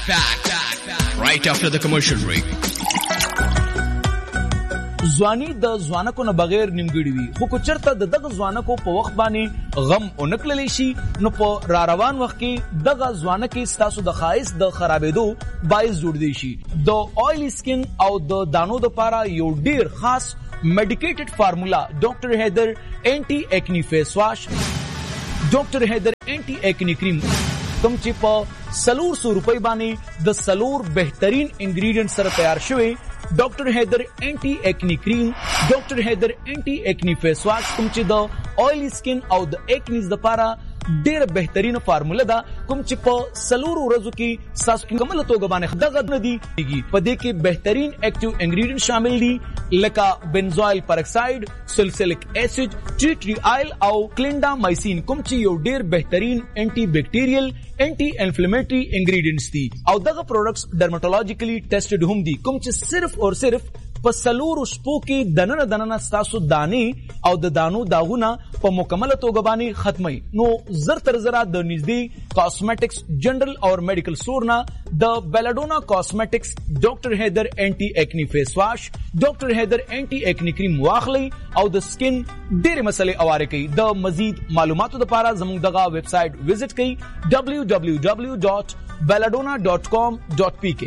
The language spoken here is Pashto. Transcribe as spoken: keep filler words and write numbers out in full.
back right after the commercial break. ځواني د ځوانکو نه بغیر نیمګړي وي، خو که چېرته د دغه ځوانکو په وخت باندې غم ونکړلی شي نو په را روان وخت کې دغه ځوانکې ستاسو د ښایست د خرابېدو باعث جوړدی شي. د آیلی سکن او د دانو دپاره یو ډیر خاص میډیکیټډ فارمولا ډاکټر حیدر اینټي ایکنی فیس واش، ډاکټر حیدر اینټي ایکنی کریم، کوم چې په سلور سو روپۍ باندې د سلور بهترین انګریډینټ سره تیار شوی ډاکټر حیدر اینټي ایکنی کریم، ډاکټر حیدر اینټي ایکنی فیس واش، کوم چې د آیلی سکن او د ایکنیز دپاره ډیره بهترینه فارموله ده، کوم چې په سلورو ورځو کې ستاسو کمله توګه باندې دغه نه دي کیږي. په دې کې بهترین ایکټیو انګریډینټ شامل دي لکه بنزوایل پرکساید، سلسلک ایسډ، ټی ټری آیل او کلینډامایسین، کوم چې یو ډیر بهترین انټي بیکټیریل انټي انفلیمیټری انګریډینټس دي او دغه پروډکټس ډرماټولوژیکلی ټیسټډ هم دي، کوم چې صرف او صرف په سلورو شپو کې دننه دننه ستاسو دانې او د دانو داغونه په مکمله توګه باندې ختمي. نو زر تر زره د نږدې کاسمیټکس جنرال او میډیکل سٹور نه د بیلاډونا کاسمیټکس ډاکټر حیدر اینټي ایکنی فیس واش، ډاکټر حیدر اینټي ایکنی کریم واخلي او د سکن ډېرې مسلې اواره کوي. د مزید معلوماتو لپاره زموږ دغه ویب سایټ وزټ کړئ ڈبلیو ڈبلیو ڈبلیو ڈاٹ بیلاډونا ڈاٹ کام ڈاٹ پی کے.